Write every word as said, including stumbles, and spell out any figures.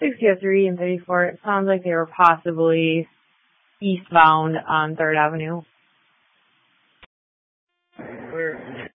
sixty oh three and thirty-four, it sounds like they were possibly eastbound on third Avenue. Where